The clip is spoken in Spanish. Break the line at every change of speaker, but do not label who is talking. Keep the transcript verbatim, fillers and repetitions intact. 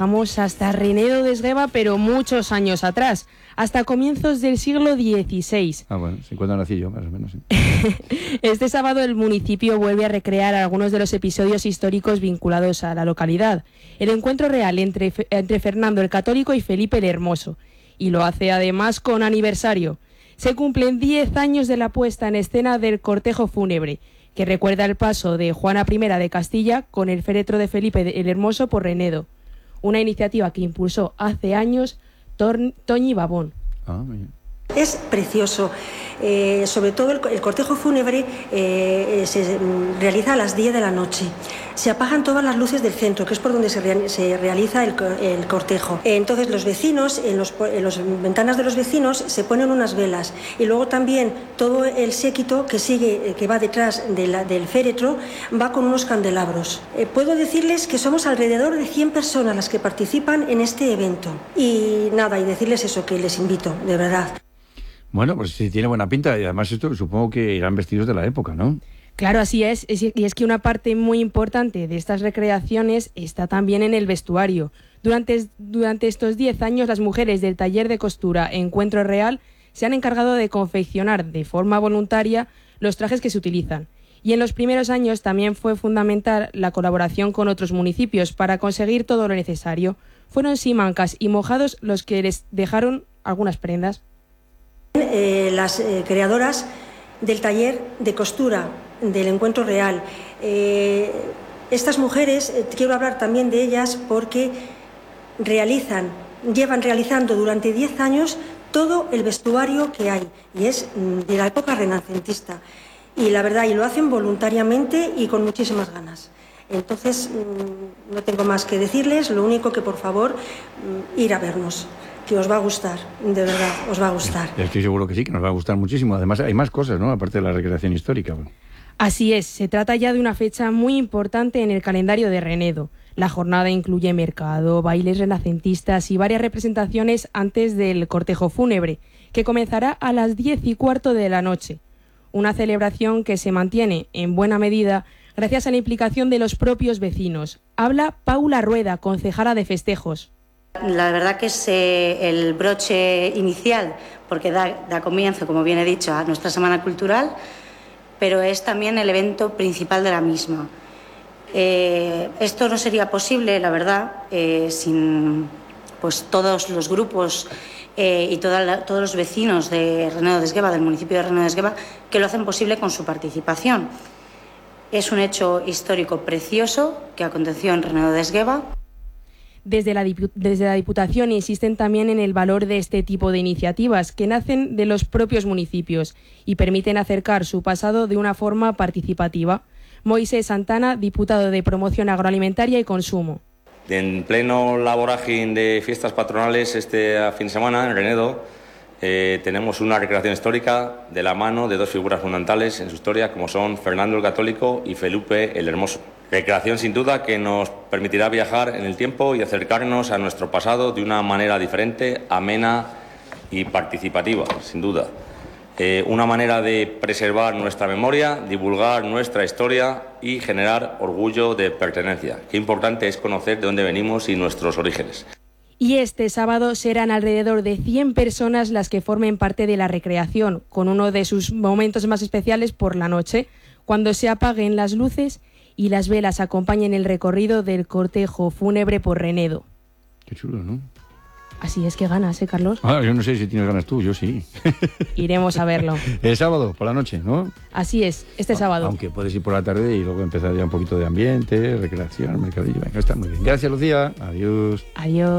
viajamos hasta Renedo de Esgueva, pero muchos años atrás, hasta comienzos del siglo dieciséis.
Ah, bueno, sí, cuando nací yo, más o menos. Sí.
Este sábado el municipio vuelve a recrear algunos de los episodios históricos vinculados a la localidad. El encuentro real entre, entre Fernando el Católico y Felipe el Hermoso. Y lo hace además con aniversario. Se cumplen diez años de la puesta en escena del cortejo fúnebre, que recuerda el paso de Juana primera de Castilla con el féretro de Felipe el Hermoso por Renedo. Una iniciativa que impulsó hace años Tor- Toñi Babón.
Ah, bien.
Es precioso, eh, sobre todo el, el cortejo fúnebre eh, se realiza a las diez de la noche. Se apagan todas las luces del centro, que es por donde se, re, se realiza el, el cortejo. Entonces los vecinos, en las en los ventanas de los vecinos se ponen unas velas y luego también todo el séquito que sigue, que va detrás de la, del féretro, va con unos candelabros. Eh, puedo decirles que somos alrededor de cien personas las que participan en este evento. Y nada, y decirles eso, que les invito, de verdad.
Bueno, pues sí, tiene buena pinta y además esto supongo que irán vestidos de la época, ¿no?
Claro, así es, y es que una parte muy importante de estas recreaciones está también en el vestuario. Durante, durante estos diez años las mujeres del taller de costura Encuentro Real se han encargado de confeccionar de forma voluntaria los trajes que se utilizan. Y en los primeros años también fue fundamental la colaboración con otros municipios para conseguir todo lo necesario. Fueron Simancas y Mojados los que les dejaron algunas prendas.
Eh, las eh, creadoras del taller de costura del Encuentro Real. Eh, estas mujeres, eh, quiero hablar también de ellas porque realizan, llevan realizando durante diez años todo el vestuario que hay y es de la época renacentista. Y la verdad, y lo hacen voluntariamente y con muchísimas ganas. Entonces, mmm, no tengo más que decirles, lo único que por favor, mmm, ir a vernos. Que os va a gustar, de verdad, os va a gustar.
Estoy seguro que sí, que nos va a gustar muchísimo. Además hay más cosas, ¿no? Aparte de la recreación histórica.
Así es, se trata ya de una fecha muy importante en el calendario de Renedo. La jornada incluye mercado, bailes renacentistas y varias representaciones antes del cortejo fúnebre, que comenzará a las diez y cuarto de la noche. Una celebración que se mantiene, en buena medida, gracias a la implicación de los propios vecinos. Habla Paula Rueda, concejala de festejos.
La verdad que es eh, el broche inicial, porque da, da comienzo, como bien he dicho, a nuestra Semana Cultural, pero es también el evento principal de la misma. Eh, esto no sería posible, la verdad, eh, sin pues, todos los grupos eh, y toda la, todos los vecinos de Renedo de Esgueva, del municipio de Renedo de Esgueva, que lo hacen posible con su participación. Es un hecho histórico precioso que aconteció en Renedo de Esgueva.
Desde la, desde la Diputación insisten también en el valor de este tipo de iniciativas que nacen de los propios municipios y permiten acercar su pasado de una forma participativa. Moisés Santana, diputado de Promoción Agroalimentaria y Consumo.
En pleno laborajín de fiestas patronales este fin de semana en Renedo eh, tenemos una recreación histórica de la mano de dos figuras fundamentales en su historia como son Fernando el Católico y Felipe el Hermoso. Recreación sin duda que nos permitirá viajar en el tiempo y acercarnos a nuestro pasado de una manera diferente, amena y participativa, sin duda. Eh, una manera de preservar nuestra memoria, divulgar nuestra historia y generar orgullo de pertenencia. Qué importante es conocer de dónde venimos y nuestros orígenes.
Y este sábado serán alrededor de cien personas las que formen parte de la recreación, con uno de sus momentos más especiales por la noche, cuando se apaguen las luces y las velas acompañen el recorrido del cortejo fúnebre por Renedo.
Qué chulo, ¿no?
Así es, que ganas, ¿eh, Carlos?
Ah, yo no sé si tienes ganas tú, yo sí.
Iremos a verlo.
El sábado, por la noche, ¿no?
Así es, este sábado.
Aunque puedes ir por la tarde y luego empezar ya un poquito de ambiente, recreación, mercadillo. Venga, está muy bien. Gracias, Lucía. Adiós.
Adiós.